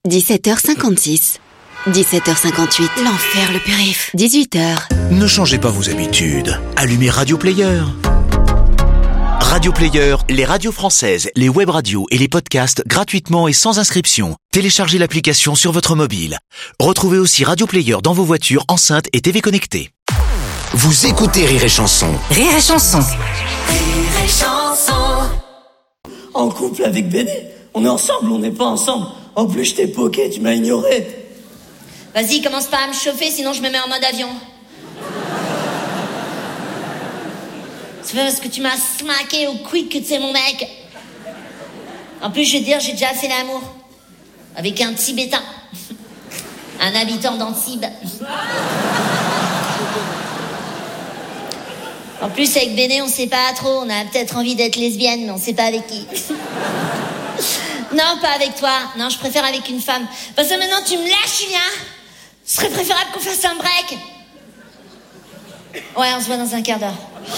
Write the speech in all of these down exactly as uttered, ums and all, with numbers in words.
dix-sept heures cinquante-six. dix-sept heures cinquante-huit. L'enfer, le périph'. dix-huit heures. Ne changez pas vos habitudes. Allumez Radio Player. Radio Player, les radios françaises, les web radios et les podcasts gratuitement et sans inscription. Téléchargez l'application sur votre mobile. Retrouvez aussi Radio Player dans vos voitures, enceintes et T V connectées. Vous écoutez Rire et Chanson. Rire et Chanson. Rire et Chanson. En couple avec Béné. On est ensemble, on n'est pas ensemble. En plus, je t'ai poqué, tu m'as ignoré. Vas-y, commence pas à me chauffer, sinon je me mets en mode avion. C'est parce que tu m'as smacké au quick que tu es mon mec. En plus, je veux te dire, j'ai déjà fait l'amour. Avec un Tibétain. Un habitant d'Antibes. En plus, avec Béné, on sait pas trop. On a peut-être envie d'être lesbienne, mais on sait pas avec qui. Non, pas avec toi. Non, je préfère avec une femme. Parce que maintenant, tu me lâches, Julien. Ce serait préférable qu'on fasse un break. Ouais, on se voit dans un quart d'heure.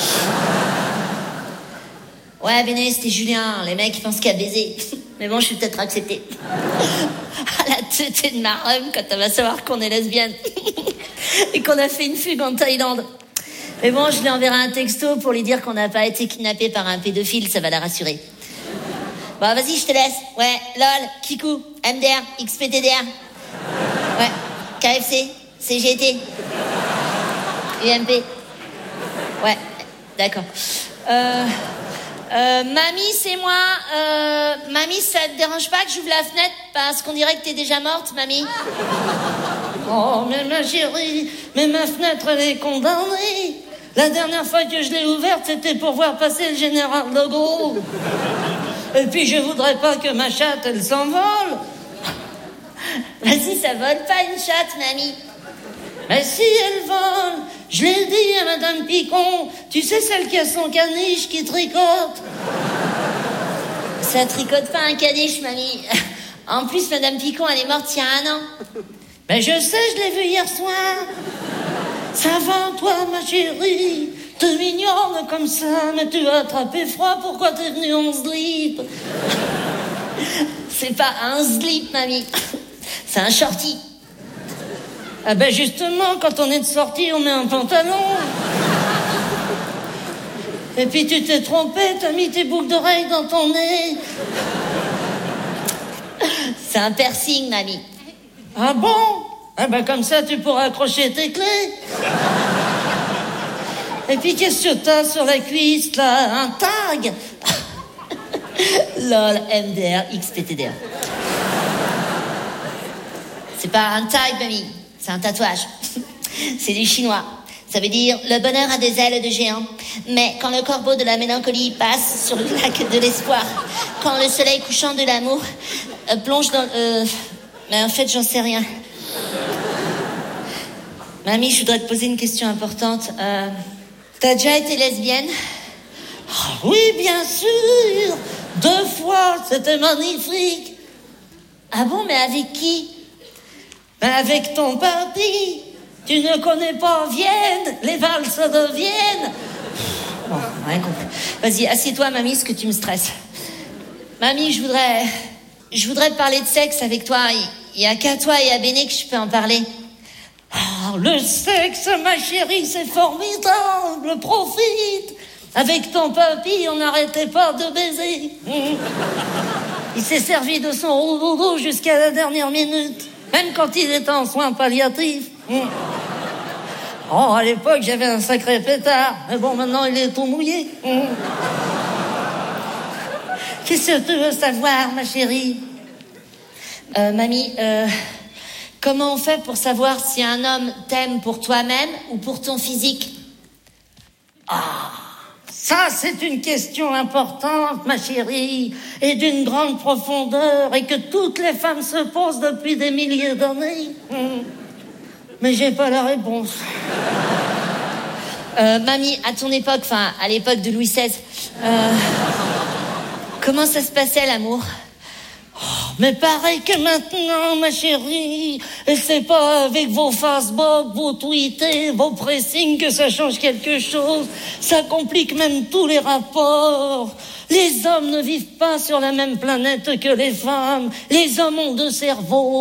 Ouais, Béné, c'était Julien. Les mecs, ils pensent qu'à baiser. Mais bon, je suis peut-être acceptée. À la tête de ma rhum quand elle va savoir qu'on est lesbienne. Et qu'on a fait une fugue en Thaïlande. Mais bon, je lui enverrai un texto pour lui dire qu'on n'a pas été kidnappé par un pédophile. Ça va la rassurer. Bon, vas-y, je te laisse. Ouais, lol, Kikou, M D R, X P T D R. Ouais, K F C, C G T, U M P. Ouais, d'accord. Euh, euh, mamie, c'est moi. Euh, mamie, ça te dérange pas que j'ouvre la fenêtre parce qu'on dirait que t'es déjà morte, mamie? Oh, mais ma chérie, mais ma fenêtre, elle est condamnée. La dernière fois que je l'ai ouverte, c'était pour voir passer le général de Gaulle. Et puis je voudrais pas que ma chatte, elle s'envole. Vas-y, ça vole pas une chatte, mamie. Mais si elle vole, je l'ai dit à Madame Picon, tu sais celle qui a son caniche qui tricote. Ça tricote pas un caniche, mamie. En plus, Madame Picon, elle est morte il y a un an. Mais je sais, je l'ai vue hier soir. Ça va, toi, ma chérie? T'es mignonne comme ça, mais tu as attrapé froid, pourquoi t'es venue en slip? C'est pas un slip, mamie. C'est un shorty. Ah ben justement, quand on est de sortie, on met un pantalon. Et puis tu t'es trompé, t'as mis tes boucles d'oreilles dans ton nez. C'est un piercing, mamie. Ah bon? Ah ben comme ça, tu pourras accrocher tes clés. Et puis, qu'est-ce que t'as sur la cuisse, là? Un tag? Lol, M D R, X P T D R. C'est pas un tag, mamie. C'est un tatouage. C'est du chinois. Ça veut dire « Le bonheur a des ailes de géant. Mais quand le corbeau de la mélancolie passe sur le lac de l'espoir, quand le soleil couchant de l'amour euh, plonge dans... Euh... Mais en fait, j'en sais rien. Mamie, je voudrais te poser une question importante. Euh... T'as déjà été lesbienne? Oh, oui, bien sûr. Deux fois, c'était magnifique. Ah bon, mais avec qui? Ben avec ton papy. Tu ne connais pas Vienne, les valses de Vienne. Bon, rien compris. Vas-y, assieds-toi, mamie, parce que tu me stresses. Mamie, je voudrais... Je voudrais te parler de sexe avec toi. Il y a qu'à toi et à Béné que je peux en parler. Oh, le sexe, ma chérie, c'est formidable, profite. Avec ton papy, on n'arrêtait pas de baiser. Il s'est servi de son roudoudou jusqu'à la dernière minute, même quand il était en soins palliatifs. Oh, à l'époque, j'avais un sacré pétard, mais bon, maintenant, il est tout mouillé. Qu'est-ce que tu veux savoir, ma chérie? Euh, mamie, euh... Comment on fait pour savoir si un homme t'aime pour toi-même ou pour ton physique? Ah, ça c'est une question importante, ma chérie, et d'une grande profondeur, et que toutes les femmes se posent depuis des milliers d'années. Mais j'ai pas la réponse. Euh, mamie, à ton époque, enfin, à l'époque de Louis seize, euh, comment ça se passait, l'amour? Oh, mais pareil que maintenant, ma chérie. Et c'est pas avec vos Facebook, vos tweetés, vos pressings que ça change quelque chose. Ça complique même tous les rapports. Les hommes ne vivent pas sur la même planète que les femmes. Les hommes ont deux cerveaux.